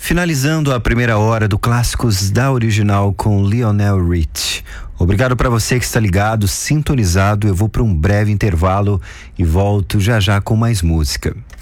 Finalizando a primeira hora do Clássicos da Original com Lionel Rich. Obrigado para você que está ligado, sintonizado. Eu vou para um breve intervalo e volto já já com mais música.